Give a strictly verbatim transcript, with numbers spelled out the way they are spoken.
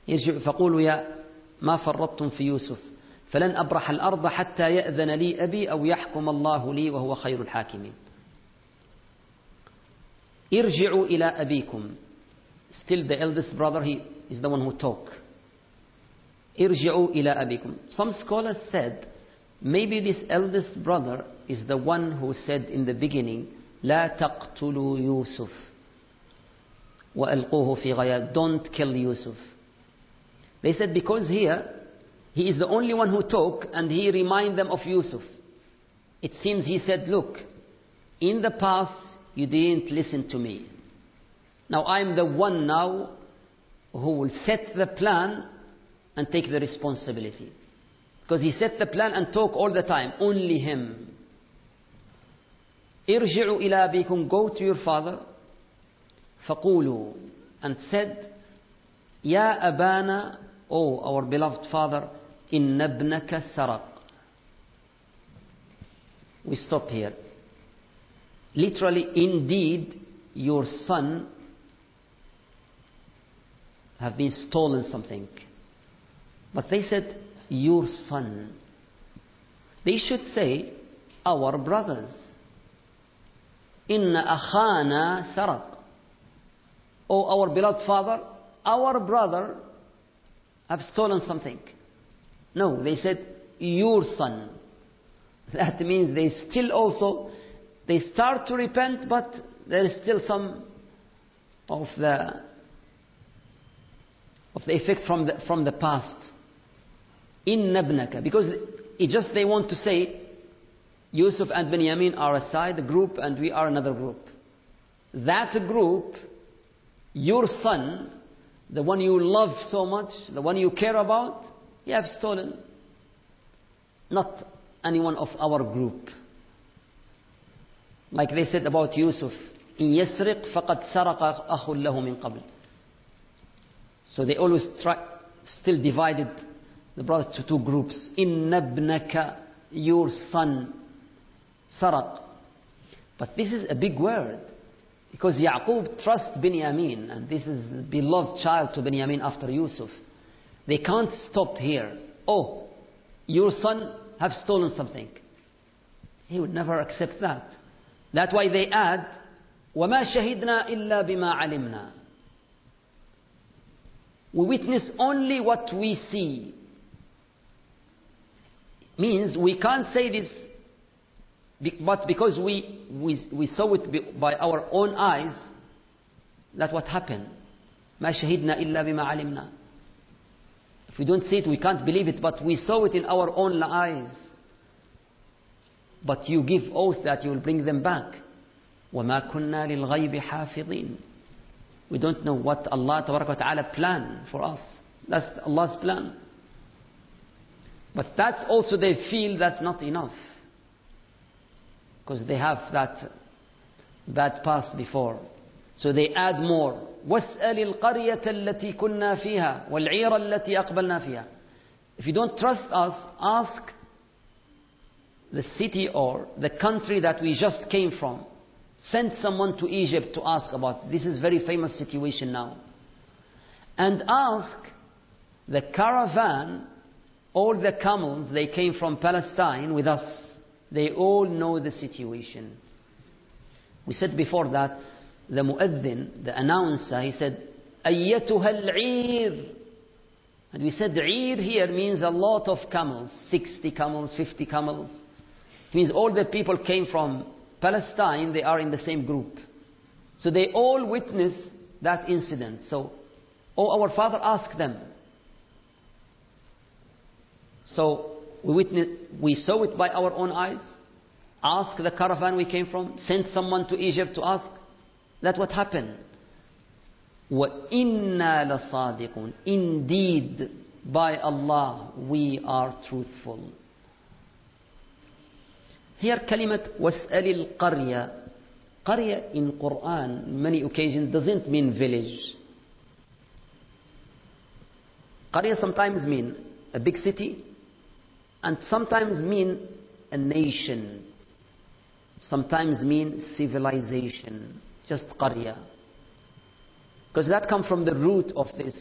ارجعوا فقولوا يا ما فرطتم في يوسف فلن أبرح الأرض حتى يأذن لي أبي أو يحكم الله لي وهو خير الحاكمين. ارجعوا إلى أبيكم. Still the eldest brother, he is the one who talk. ارجعوا إلى أبيكم. Some scholars said maybe this eldest brother is the one who said in the beginning لا تقتلوا يوسف وألقوه في غياب. Don't kill Yusuf. They said because here he is the only one who talked and he reminded them of Yusuf. It seems he said, look, in the past you didn't listen to me. Now I'm the one now who will set the plan and take the responsibility. Because he set the plan and talk all the time, only him. ارجعوا إلى أبيكم, go to your father. فقولوا, and said, يا أبانا, oh our beloved father, إن ابنك سرق. We stop here. Literally, indeed, your son have been stolen something. But they said, your son. They should say, our brothers. إن أخانا سرق. Oh, our beloved father, our brother have stolen something. No, they said, your son. That means they still also, they start to repent, but there is still some of the of the effect from the from the past. Inna ibnaka, because it just they want to say Yusuf and Benjamin are a side group and we are another group. That group, your son, the one you love so much, the one you care about, you have stolen. Not anyone of our group. Like they said about Yusuf, إن يسرق فقد سرق أخ له من قبل. So they always try, still divided the brothers to two groups. إن ابنك, your son, سرق. But this is a big word. Because Yaqub trusts Binyamin, and this is the beloved child to Binyamin after Yusuf. They can't stop here. Oh, your son have stolen something. He would never accept that. That's why they add, وَمَا شَهِدْنَا إِلَّا بِمَا عَلِمْنَا. We witness only what we see. Means we can't say this, but because we, we, we saw it by our own eyes, that's what happened. مَا شَهِدْنَا إِلَّا بِمَا عَلِمْنَا. If we don't see it, we can't believe it, but we saw it in our own eyes. But you give oath that you will bring them back. وَمَا كُنَّا لِلْغَيْبِ حَافِظِينَ. We don't know what Allah Tabaraka wa Ta'ala planned for us. That's Allah's plan. But that's also they feel that's not enough. Because they have that bad past before. So they add more. وَاسْأَلِ الْقَرْيَةَ الَّتِي كُنَّا فِيهَا وَالْعِيرَ الَّتِي أَقْبَلْنَا فِيهَا. If you don't trust us, ask the city or the country that we just came from. Send someone to Egypt to ask about it. This is very famous situation now. And ask the caravan, all the camels, they came from Palestine with us. They all know the situation. We said before that the mu'adhin, the announcer, he said, أَيَّتُهَا الْعِيرِ. And we said, عِير here means a lot of camels, sixty camels, fifty camels. It means all the people came from Palestine, they are in the same group. So they all witnessed that incident. So, oh, our father asked them. So, we witnessed, we saw it by our own eyes. Ask the caravan we came from. Sent someone to Egypt to ask. That's what happened. وَإِنَّا لَصَادِقُونَ. Indeed, by Allah, we are truthful. Here, kalimat وَاسْأَلِ الْقَرْيَةِ. Qarya in Quran, many occasions, doesn't mean village. Qarya sometimes mean a big city, and sometimes mean a nation. Sometimes mean civilization. Just qarya. Because that comes from the root of this